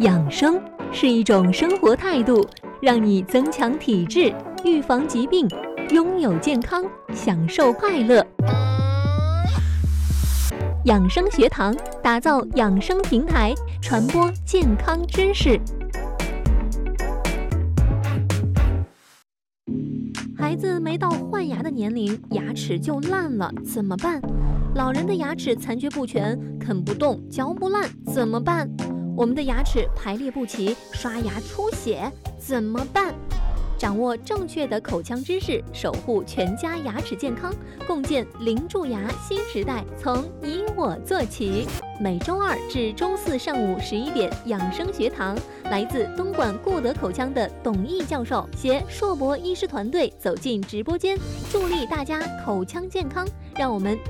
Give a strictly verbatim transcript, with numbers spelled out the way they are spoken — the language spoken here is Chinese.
养生是一种生活态度，让你增强体质，预防疾病，拥有健康，享受快乐。养生学堂打造养生平台，传播健康知识。孩子没到换牙的年龄，牙齿就烂了，怎么办？老人的牙齿残缺不全，啃不动，嚼不烂，怎么办？我们的牙齿排列不齐，刷牙出血，怎么办？掌握正确的口腔知识，守护全家牙齿健康，共建零蛀牙新时代。从你我做起。每周二至周四上午十一点，养生学堂，来自东莞顾德口腔的董毅教授携硕博医师团队走进直播间，助力大家口腔健康。让我们